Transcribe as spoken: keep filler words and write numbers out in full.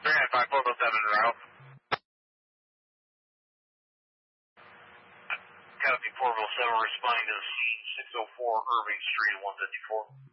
three nine five, four oh seven route. Copy, four oh seven, responding to six oh four Irving Street, one fifty-four.